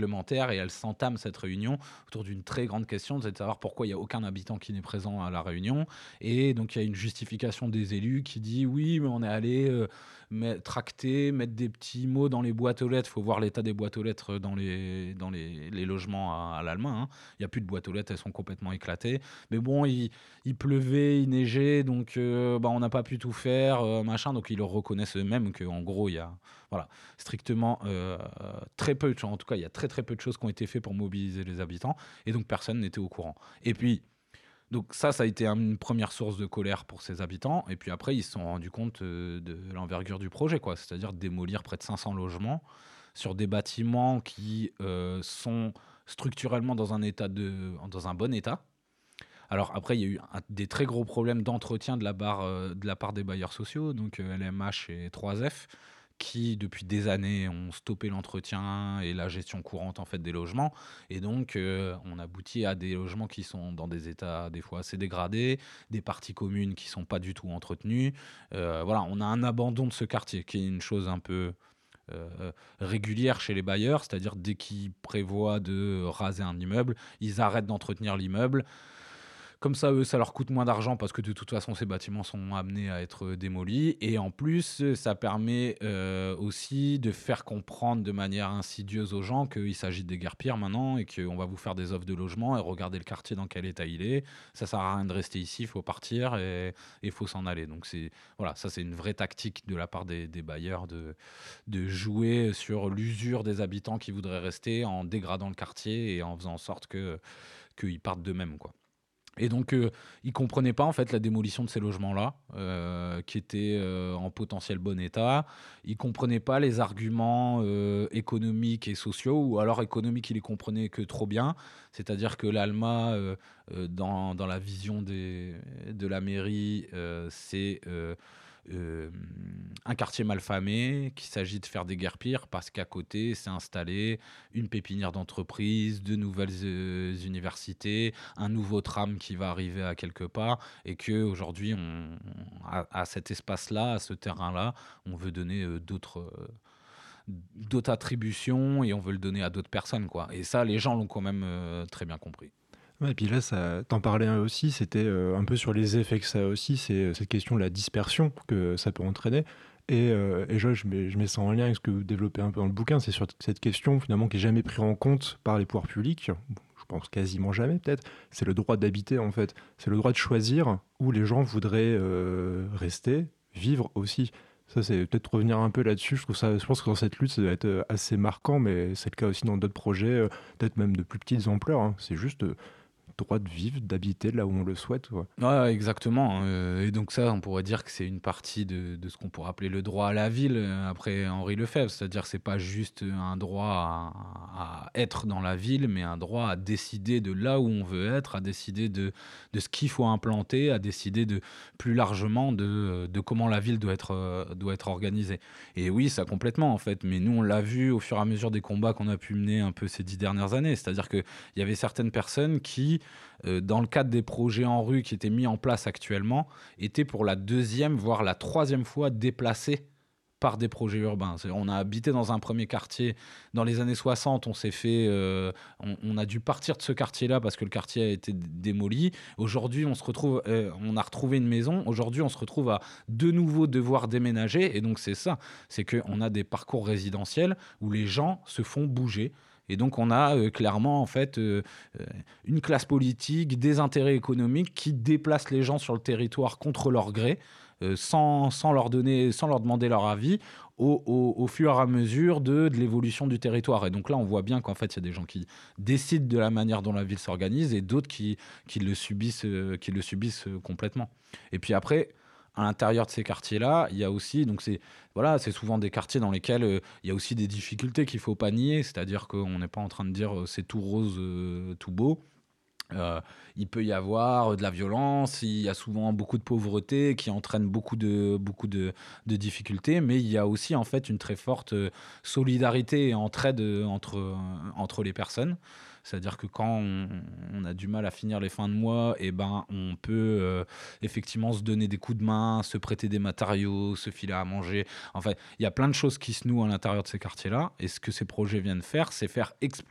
réglementaire et elle s'entame cette réunion autour d'une très grande question, c'est de savoir pourquoi il y a aucun habitant qui n'est présent à la réunion. Et donc il y a une justification des élus qui dit: «Oui, mais on est allé, tracter, mettre des petits mots dans les boîtes aux lettres». Il faut voir l'état des boîtes aux lettres dans les logements à l'Allemagne, hein. Il y a plus de boîtes aux lettres, elles sont complètement éclatées. Mais bon, il pleuvait, il neigeait, donc bah, on n'a pas pu tout faire, machin. Donc ils le reconnaissent eux-mêmes qu'en gros, il y a voilà, strictement, très peu de choses. En tout cas, il y a très, très peu de choses qui ont été faites pour mobiliser les habitants et donc personne n'était au courant. Et puis donc ça a été une première source de colère pour ces habitants et puis après ils se sont rendus compte, de l'envergure du projet, quoi. C'est-à-dire démolir près de 500 logements sur des bâtiments qui, sont structurellement dans un bon état. Alors après, il y a eu des très gros problèmes d'entretien de la part des bailleurs sociaux, donc LMH et 3F, qui depuis des années ont stoppé l'entretien et la gestion courante en fait des logements. Et donc on aboutit à des logements qui sont dans des états des fois assez dégradés, des parties communes qui sont pas du tout entretenues. Voilà, on a un abandon de ce quartier qui est une chose un peu régulière chez les bailleurs, c'est-à-dire dès qu'ils prévoient de raser un immeuble, ils arrêtent d'entretenir l'immeuble. Comme ça, eux, ça leur coûte moins d'argent parce que de toute façon, ces bâtiments sont amenés à être démolis. Et en plus, ça permet aussi de faire comprendre de manière insidieuse aux gens qu'il s'agit de déguerpir maintenant et qu'on va vous faire des offres de logement et regarder le quartier dans quel état il est. Ça sert à rien de rester ici, il faut partir et il faut s'en aller. Donc voilà, ça c'est une vraie tactique de la part des bailleurs de jouer sur l'usure des habitants qui voudraient rester en dégradant le quartier et en faisant en sorte qu'ils partent d'eux-mêmes, quoi. Et donc, ils comprenaient pas en fait la démolition de ces logements-là, qui étaient, en potentiel bon état. Ils comprenaient pas les arguments, économiques et sociaux, ou alors économiques, ils les comprenaient que trop bien. C'est-à-dire que l'ALMA, dans la vision de la mairie, c'est, un quartier malfamé, qu'il s'agit de faire déguerpir parce qu'à côté s'est installée une pépinière d'entreprise, de nouvelles, universités, un nouveau tram qui va arriver à quelque part et qu'aujourd'hui à cet espace-là, à ce terrain-là, on veut donner, d'autres attributions et on veut le donner à d'autres personnes, quoi. Et ça, les gens l'ont quand même, très bien compris. Ouais, et puis là, ça tu parlais aussi, c'était, un peu sur les effets que ça a aussi, c'est, cette question de la dispersion que ça peut entraîner et je mets ça en lien avec ce que vous développez un peu dans le bouquin. C'est sur cette question finalement qui est jamais prise en compte par les pouvoirs publics, je pense quasiment jamais peut-être, c'est le droit d'habiter en fait. C'est le droit de choisir où les gens voudraient, rester, vivre aussi. Ça, c'est peut-être revenir un peu là-dessus. Je pense que dans cette lutte, ça doit être, assez marquant, mais c'est le cas aussi dans d'autres projets, peut-être même de plus petites ampleurs, hein. C'est juste, droit de vivre, d'habiter là où on le souhaite, quoi. Ouais, exactement, et donc ça, on pourrait dire que c'est une partie de ce qu'on pourrait appeler le droit à la ville, après Henri Lefebvre. C'est-à-dire, c'est pas juste un droit à être dans la ville, mais un droit à décider de là où on veut être, à décider de ce qu'il faut implanter, à décider de plus largement de comment la ville doit être organisée. Et oui, ça complètement, en fait, mais nous, on l'a vu au fur et à mesure des combats qu'on a pu mener un peu ces 10 dernières années. C'est-à-dire qu'il y avait certaines personnes qui, dans le cadre des projets en rue qui étaient mis en place actuellement, étaient pour la deuxième, voire la troisième fois déplacés par des projets urbains. On a habité dans un premier quartier dans les années 60, on s'est fait, on a dû partir de ce quartier-là parce que le quartier a été démoli. Aujourd'hui, on se retrouve, on a retrouvé une maison. Aujourd'hui, on se retrouve à de nouveau devoir déménager. Et donc, c'est ça, c'est qu'on a des parcours résidentiels où les gens se font bouger. Et donc, on a clairement, en fait, une classe politique, des intérêts économiques qui déplacent les gens sur le territoire contre leur gré, sans leur demander leur avis, au fur et à mesure de l'évolution du territoire. Et donc là, on voit bien qu'en fait, il y a des gens qui décident de la manière dont la ville s'organise et d'autres qui le subissent complètement. Et puis après, à l'intérieur de ces quartiers-là, il y a aussi, donc voilà, c'est souvent des quartiers dans lesquels il y a aussi des difficultés qu'il faut pas nier, c'est-à-dire qu'on n'est pas en train de dire c'est tout rose, tout beau. Euh, il peut y avoir de la violence, il y a souvent beaucoup de pauvreté qui entraîne beaucoup de difficultés, mais il y a aussi en fait une très forte solidarité et entraide entre les personnes. C'est-à-dire que quand on a du mal à finir les fins de mois, et ben on peut effectivement se donner des coups de main, se prêter des matériaux, se filer à manger. En fait, il y a plein de choses qui se nouent à l'intérieur de ces quartiers-là. Et ce que ces projets viennent faire, c'est faire exploser